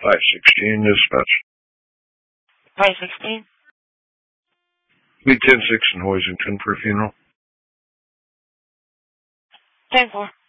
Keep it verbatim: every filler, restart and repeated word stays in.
five sixteen, dispatch. five sixteen? Be ten six in Hoisington for a funeral. ten four.